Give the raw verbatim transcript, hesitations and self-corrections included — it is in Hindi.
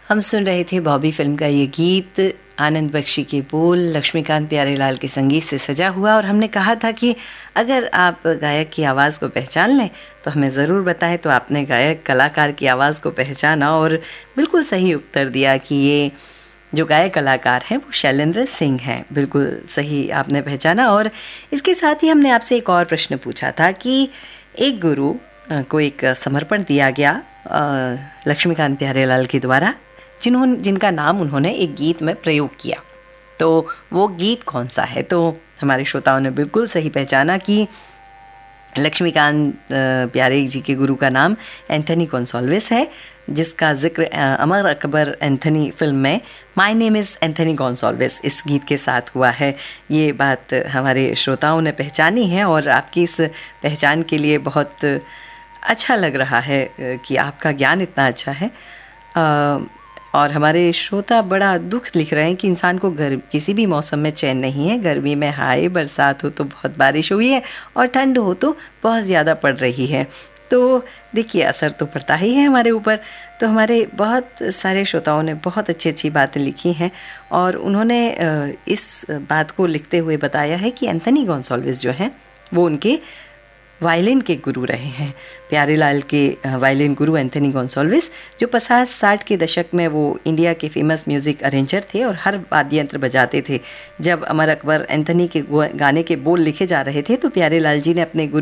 हम सुन रहे थे बॉबी फिल्म का ये गीत, आनंद बख्शी के बोल, लक्ष्मीकांत प्यारेलाल के संगीत से सजा हुआ। और हमने कहा था कि अगर आप गायक की आवाज़ को पहचान लें तो हमें ज़रूर बताएं। तो आपने गायक कलाकार की आवाज़ को पहचाना और बिल्कुल सही उत्तर दिया कि ये जो गायक कलाकार हैं वो शैलेंद्र सिंह हैं। बिल्कुल सही आपने पहचाना। और इसके साथ ही हमने आपसे एक और प्रश्न पूछा था कि एक गुरु को एक समर्पण दिया गया लक्ष्मीकांत प्यारेलाल के द्वारा, जिन्होंने जिनका नाम उन्होंने एक गीत में प्रयोग किया, तो वो गीत कौन सा है? तो हमारे श्रोताओं ने बिल्कुल सही पहचाना कि लक्ष्मीकांत प्यारे जी के गुरु का नाम एंथनी गोंसाल्विस है, जिसका जिक्र अमर अकबर एंथनी फिल्म में my name is Anthony Gonsalves इस गीत के साथ हुआ है। ये बात हमारे श्रोताओं ने पहचानी है और आपकी इस पहचान के लिए बहुत अच्छा लग रहा है कि आपका ज्ञान इतना अच्छा है। आ, और हमारे श्रोता बड़ा दुख लिख रहे हैं कि इंसान को गर्म किसी भी मौसम में चैन नहीं है। गर्मी में हाय, बरसात हो तो बहुत बारिश हुई है और ठंड हो तो बहुत ज़्यादा पड़ रही है। तो देखिए, असर तो पड़ता ही है हमारे ऊपर। तो हमारे बहुत सारे श्रोताओं ने बहुत अच्छी अच्छी बातें लिखी हैं और उन्होंने इस बात को लिखते हुए बताया है कि एंथनी गोंसाल्विस जो हैं वो उनके वायलिन के गुरु रहे हैं। प्यारेलाल के वायलिन गुरु एंथनी गोंसाल्विस, जो पचास साठ के दशक में वो इंडिया के फेमस म्यूज़िक अरेंजर थे और हर वाद्य यंत्र बजाते थे। जब अमर अकबर एंथनी के गाने के बोल लिखे जा रहे थे तो प्यारेलाल जी ने अपने गुरु